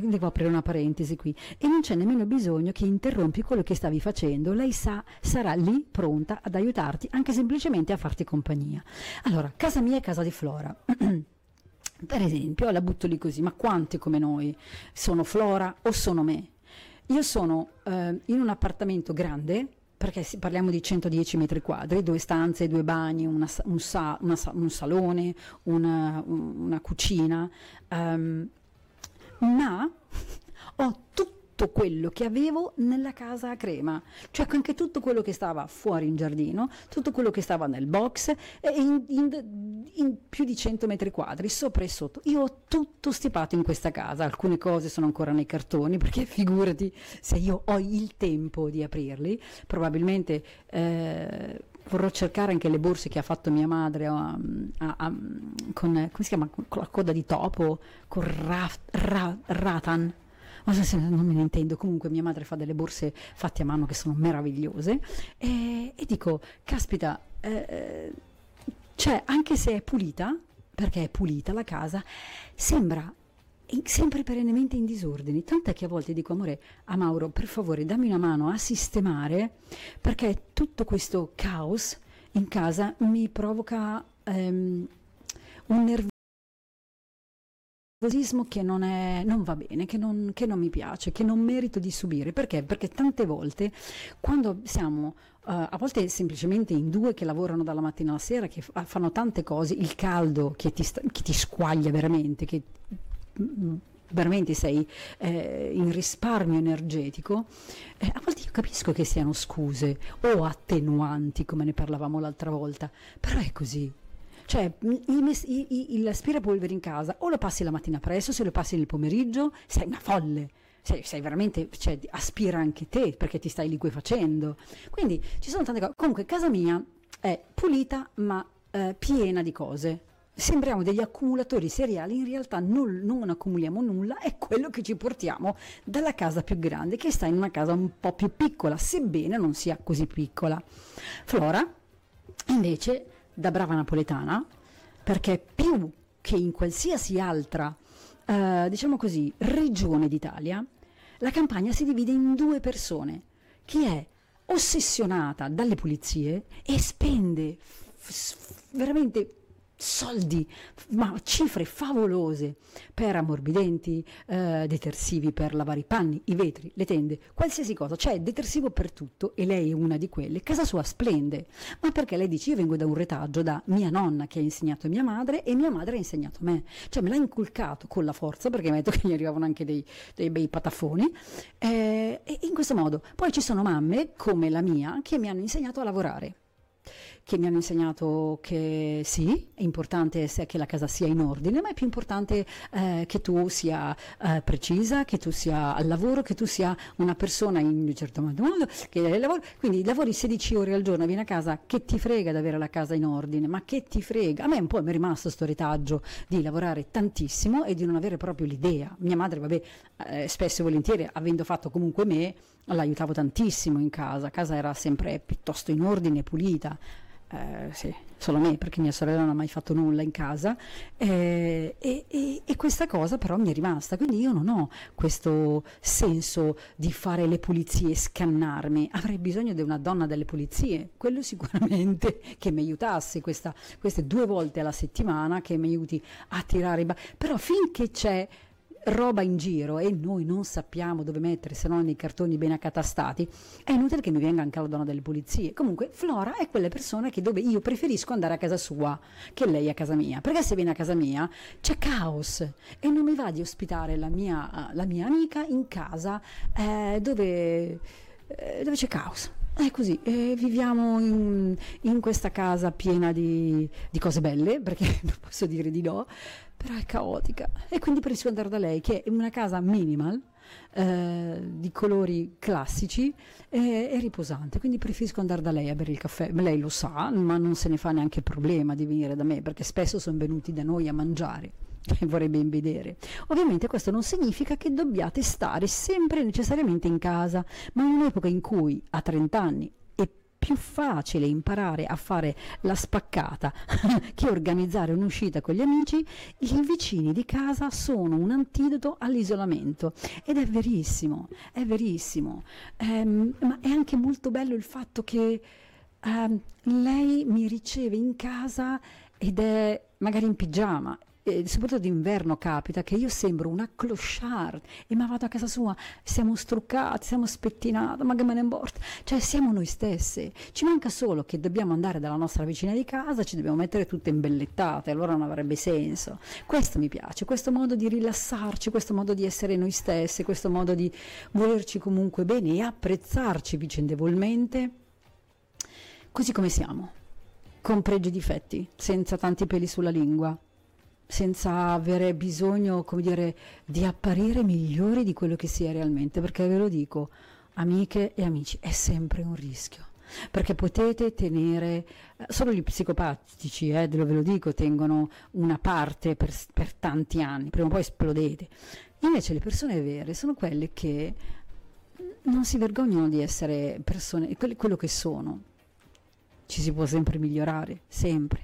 devo aprire una parentesi qui, e non c'è nemmeno bisogno che interrompi quello che stavi facendo, lei sarà lì pronta ad aiutarti, anche semplicemente a farti compagnia. Allora, casa mia e casa di Flora. Per esempio, la butto lì così, ma quanti come noi sono Flora o sono me? Io sono in un appartamento grande, perché parliamo di 110 metri quadri, 2 stanze, 2 bagni, un salone, una cucina, ma ho tutto quello che avevo nella casa a Crema, cioè anche tutto quello che stava fuori in giardino, tutto quello che stava nel box, in più di 100 metri quadri, sopra e sotto. Io ho tutto stipato in questa casa, alcune cose sono ancora nei cartoni, perché figurati se io ho il tempo di aprirli, probabilmente vorrò cercare anche le borse che ha fatto mia madre con, come si chiama, con la coda di topo, con ratan. Non me ne intendo, comunque mia madre fa delle borse fatte a mano che sono meravigliose, e dico, caspita, cioè anche se è pulita, perché è pulita la casa, sembra sempre perennemente in disordine, tant'è che a volte dico, amore, a Mauro, per favore dammi una mano a sistemare, perché tutto questo caos in casa mi provoca un nervosismo che non va bene, che non mi piace, che non merito di subire. Perché? Perché tante volte, quando siamo a volte semplicemente in due che lavorano dalla mattina alla sera, che fanno tante cose, il caldo che ti squaglia veramente, che veramente sei in risparmio energetico, a volte io capisco che siano scuse o attenuanti, come ne parlavamo l'altra volta, però è così. Cioè, l'aspirapolvere in casa o lo passi la mattina presto, se lo passi nel pomeriggio, sei una folle. Sei veramente, cioè, aspira anche te, perché ti stai liquefacendo. Quindi ci sono tante cose. Comunque, casa mia è pulita, ma piena di cose. Sembriamo degli accumulatori seriali, in realtà non accumuliamo nulla, è quello che ci portiamo dalla casa più grande, che sta in una casa un po' più piccola, sebbene non sia così piccola. Flora, invece, da brava napoletana, perché più che in qualsiasi altra, diciamo così, regione d'Italia, la Campania si divide in 2 persone: chi è ossessionata dalle pulizie e spende veramente soldi, ma cifre favolose per ammorbidenti, detersivi per lavare i panni, i vetri, le tende, qualsiasi cosa, c'è detersivo per tutto, e lei è una di quelle. Casa sua splende, ma perché lei dice: io vengo da un retaggio da mia nonna che ha insegnato mia madre e mia madre ha insegnato me, cioè me l'ha inculcato con la forza, perché mi ha detto che gli arrivavano anche dei bei patafoni, e in questo modo. Poi ci sono mamme come la mia che mi hanno insegnato a lavorare, che mi hanno insegnato che sì, è importante che la casa sia in ordine, ma è più importante che tu sia precisa, che tu sia al lavoro, che tu sia una persona in un certo modo, che lavori, quindi lavori 16 ore al giorno, vieni a casa, che ti frega di avere la casa in ordine, ma che ti frega. A me un po' mi è rimasto sto retaggio di lavorare tantissimo e di non avere proprio l'idea. Mia madre, vabbè, spesso e volentieri, avendo fatto comunque me, l'aiutavo tantissimo in casa. Casa era sempre piuttosto in ordine, pulita. Sì, solo me, perché mia sorella non ha mai fatto nulla in casa, e questa cosa però mi è rimasta, quindi io non ho questo senso di fare le pulizie, scannarmi. Avrei bisogno di una donna delle pulizie, quello sicuramente, che mi aiutasse queste 2 volte alla settimana, che mi aiuti a tirare però finché c'è roba in giro e noi non sappiamo dove mettere, se non nei cartoni ben accatastati, è inutile che mi venga anche la donna delle pulizie. Comunque Flora è quelle persone dove io preferisco andare a casa sua che lei a casa mia, perché se viene a casa mia c'è caos e non mi va di ospitare la mia amica in casa dove c'è caos. È così, viviamo in questa casa piena di cose belle, perché non posso dire di no, però è caotica, e quindi preferisco andare da lei, che è una casa minimal, di colori classici e riposante, quindi preferisco andare da lei a bere il caffè. Lei lo sa, ma non se ne fa neanche problema di venire da me, perché spesso sono venuti da noi a mangiare e vorrei ben vedere. Ovviamente questo non significa che dobbiate stare sempre necessariamente in casa, ma in un'epoca in cui a 30 anni e più facile imparare a fare la spaccata che organizzare un'uscita con gli amici. I vicini di casa sono un antidoto all'isolamento, ed è verissimo, è verissimo. Ma è anche molto bello il fatto che lei mi riceve in casa ed è magari in pigiama. E soprattutto d'inverno capita che io sembro una clochard, ma vado a casa sua, siamo struccati, siamo spettinati, ma che me ne importa, cioè siamo noi stesse. Ci manca solo che dobbiamo andare dalla nostra vicina di casa, ci dobbiamo mettere tutte imbellettate, allora non avrebbe senso. Questo mi piace, questo modo di rilassarci, questo modo di essere noi stesse, questo modo di volerci comunque bene e apprezzarci vicendevolmente così come siamo, con pregi e difetti, senza tanti peli sulla lingua, senza avere bisogno, come dire, di apparire migliori di quello che si è realmente, perché ve lo dico, amiche e amici, è sempre un rischio, perché potete tenere, solo gli psicopatici, ve lo dico, tengono una parte per tanti anni, prima o poi esplodete. Invece le persone vere sono quelle che non si vergognano di essere persone, quello che sono. Ci si può sempre migliorare, sempre.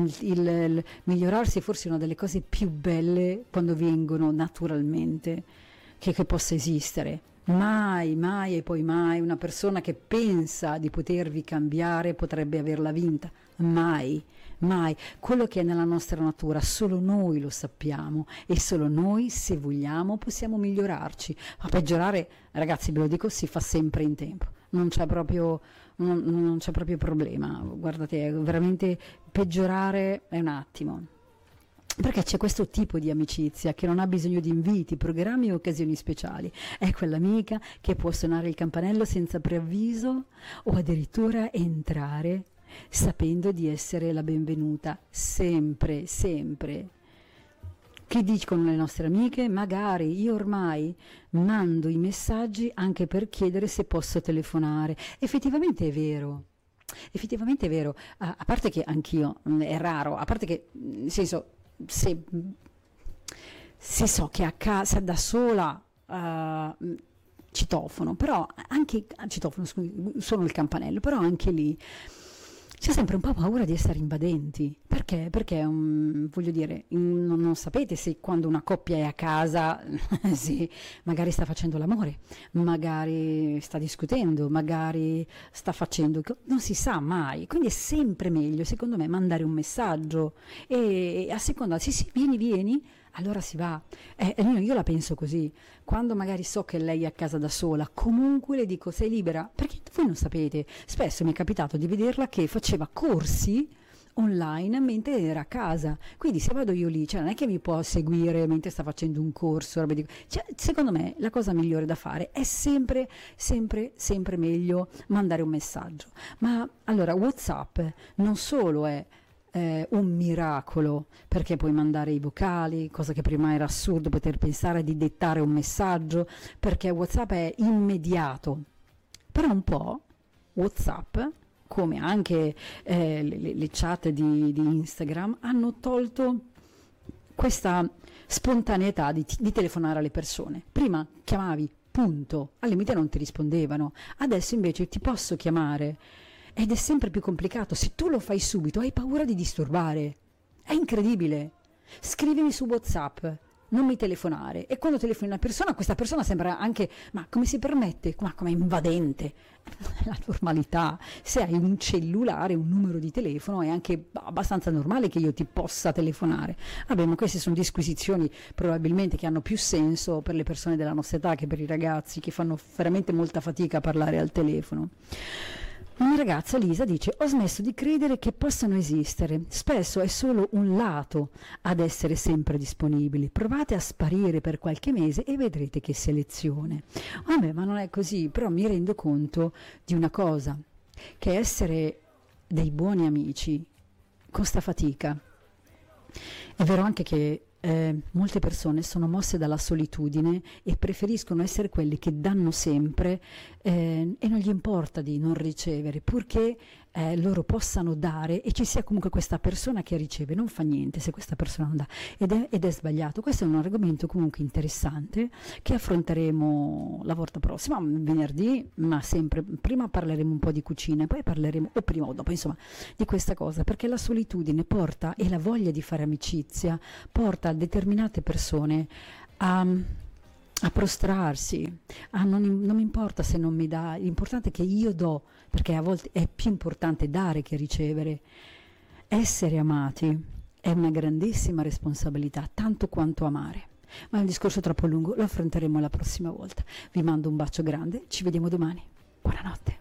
Il migliorarsi è forse una delle cose più belle quando vengono naturalmente che possa esistere. Mai, mai e poi mai una persona che pensa di potervi cambiare potrebbe averla vinta. Mai, mai. Quello che è nella nostra natura solo noi lo sappiamo, e solo noi, se vogliamo, possiamo migliorarci. Ma peggiorare, ragazzi, ve lo dico, si fa sempre in tempo. Non c'è proprio problema. Guardate, veramente peggiorare è un attimo, perché c'è questo tipo di amicizia che non ha bisogno di inviti, programmi o occasioni speciali. È quell'amica che può suonare il campanello senza preavviso o addirittura entrare sapendo di essere la benvenuta, sempre, sempre. Che dicono le nostre amiche? Magari io ormai mando i messaggi anche per chiedere se posso telefonare. Effettivamente è vero. Effettivamente è vero. A parte che anch'io, è raro, a parte che, nel senso, se so che a casa da sola citofono, però anche citofono, scusi, suono il campanello, però anche lì c'è sempre un po' paura di essere invadenti. Perché? Perché voglio dire, non sapete se quando una coppia è a casa sì, magari sta facendo l'amore, magari sta discutendo, magari sta facendo, non si sa mai. Quindi è sempre meglio, secondo me, mandare un messaggio e a seconda, sì, vieni, allora si va. Io la penso così. Quando magari so che lei è a casa da sola, comunque le dico: sei libera? Perché voi non sapete, spesso mi è capitato di vederla che faceva corsi online mentre era a casa, quindi se vado io lì, cioè non è che mi può seguire mentre sta facendo un corso, cioè, secondo me la cosa migliore da fare è sempre meglio mandare un messaggio. Ma allora WhatsApp non solo è un miracolo, perché puoi mandare i vocali, cosa che prima era assurdo poter pensare di dettare un messaggio, perché WhatsApp è immediato, però un po' WhatsApp, come anche le chat di Instagram, hanno tolto questa spontaneità di telefonare alle persone. Prima chiamavi, punto, al limite non ti rispondevano, adesso invece ti posso chiamare ed è sempre più complicato. Se tu lo fai subito hai paura di disturbare, è incredibile. Scrivimi su WhatsApp, non mi telefonare, e quando telefoni una persona, questa persona sembra anche, ma come si permette, ma come invadente. La normalità, se hai un cellulare, un numero di telefono, è anche abbastanza normale che io ti possa telefonare. Vabbè, ma queste sono disquisizioni probabilmente che hanno più senso per le persone della nostra età che per i ragazzi, che fanno veramente molta fatica a parlare al telefono. Una ragazza, Lisa, dice: ho smesso di credere che possano esistere, spesso è solo un lato ad essere sempre disponibili, provate a sparire per qualche mese e vedrete che selezione. Vabbè, ma non è così, però mi rendo conto di una cosa, che essere dei buoni amici costa fatica. È vero anche che molte persone sono mosse dalla solitudine e preferiscono essere quelli che danno sempre, e non gli importa di non ricevere, purché loro possano dare e ci sia comunque questa persona che riceve. Non fa niente se questa persona non dà, ed è sbagliato. Questo è un argomento comunque interessante che affronteremo la volta prossima, venerdì, ma sempre prima parleremo un po' di cucina, poi parleremo, o prima o dopo, insomma, di questa cosa, perché la solitudine porta, e la voglia di fare amicizia porta determinate persone a prostrarsi, non mi importa se non mi dà, l'importante è che io do, perché a volte è più importante dare che ricevere. Essere amati è una grandissima responsabilità, tanto quanto amare. Ma è un discorso troppo lungo, lo affronteremo la prossima volta. Vi mando un bacio grande, ci vediamo domani. Buonanotte.